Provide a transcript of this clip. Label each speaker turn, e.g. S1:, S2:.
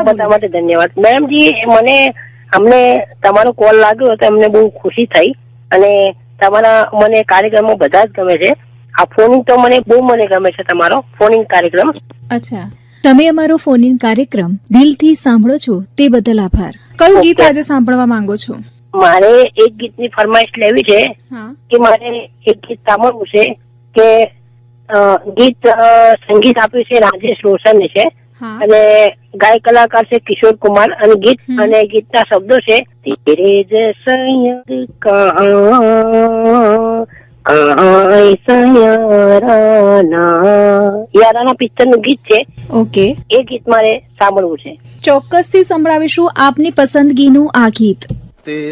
S1: બધા માટે ધન્યવાદ. મેડમજી, અમને તમારો કોલ લાગ્યો તો અમને બહુ ખુશી થઈ અને તમારા મને કાર્યક્રમો બધા જ ગમે છે. આ ફોનિંગ તો મને બહુ ગમે છે, તમારો ફોનિંગ કાર્યક્રમ.
S2: અચ્છા, તમે અમારો ફોન ઇન કાર્યક્રમ દિલથી સાંભળો છો તે બદલ આભાર. કયું ગીત આજે સાંભળવા માંગો છો?
S1: મારે એક ગીતની ફરમાઈશ લેવી છે કે મારે એક ગીત સાંભળવું છે કે ગીત સંગીત આપ્યું છે રાજેશ રોશન છે અને ગાયક કલાકાર છે કિશોર કુમાર અને ગીતના શબ્દો છે તેરે જૈસા યારાના પિક્ચરનું ગીત છે.
S2: ઓકે,
S1: એ ગીત મારે સાંભળવું છે.
S2: ચોક્કસથી સંભળાવીશું આપની પસંદગીનું આ ગીત.